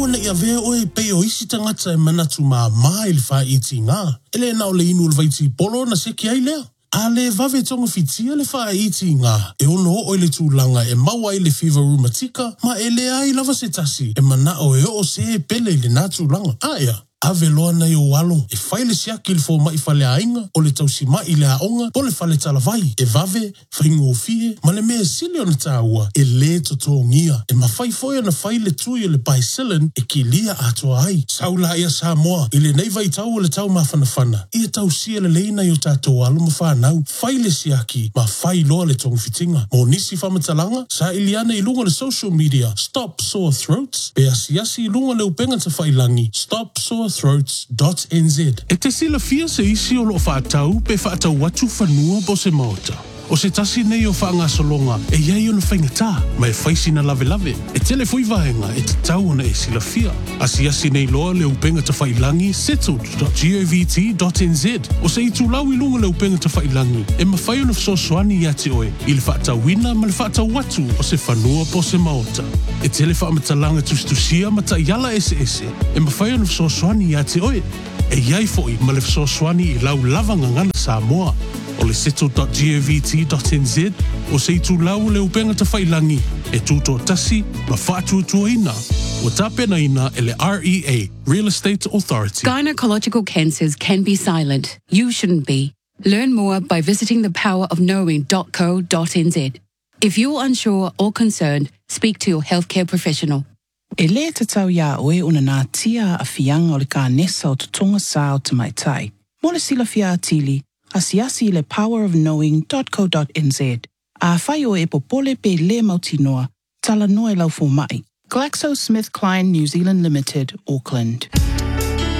ua na ia vea oe pe o isi tangata e manatu maa ili wha iti ngā. Ele na o le inu ulvaiti polo na seki ai lea. A le vave tonga fitia le wha iti ngā. E ono o le tūlanga e maua i le fever rheumatica, ma e le ai lava se tasi. E mana o e o se pele le nā tūlanga. Aia. Ave loa na i o walo, e whaile siaki le fo mai whale ainga, o le tausi mai le aonga, o le whale talavai, e vave, whaingo o fie, ma le mea sili o na tāua, e le totongia, e mawhai foia na whaile tui o le baisilin, e ki lia atoa ai, saula ia Samoa, i le neiva i tau o le tau mawhanawhana, i e tausia le leina i o tātou alo ma whanau, whaile siaki, ma whai loa le tongu fitinga, mo nisi whamatalanga, sa iliana i lunga le social media, Stop Sore Throats, pe asiasi i lunga le upenga ta whailangi, stopsorethroats.nz. E te sila fia se isi o lo whaatau pe whaatau watu whanua po se maota. O se tasi nei o whaanga solonga e iei o na whaingatā, ma e whaisi na lave lave. E tele fui vahenga e te tau ona e sila fia. Asi nei loa le upenga ta whailangi settled.govt.nz. O se itu lau i lunga le upenga ta whailangi e ma whai ona whasosoani i ate oe i le whaatau wina ma le whaatau watu o se whanua po se maota. E tele whaamatalanga tustusia ma ta iala ese. E ma whai ona whasosoani i ate oe. E iai foi ma le whasosoani i lau lavanga ngana Samoa. O le settled.govt.nz o se itu lau le upenga ta whailangi e tūto tasi ma whātuatua ina o tāpena ina e le REA, Real Estate Authority. Gynecological cancers can be silent. You shouldn't be. Learn more by visiting thepowerofknowing.co.nz. If you're unsure or concerned, speak to your healthcare professional. E le te tau ia oe una nā tia a fianga o le ka nesa o tutonga sa o te maitai. Mo le sila fia atili, asiasi le powerofknowing.co.nz. A whai o e popole pe le mautinoa, tala noe lau fo mai. GlaxoSmithKline New Zealand Limited, Auckland.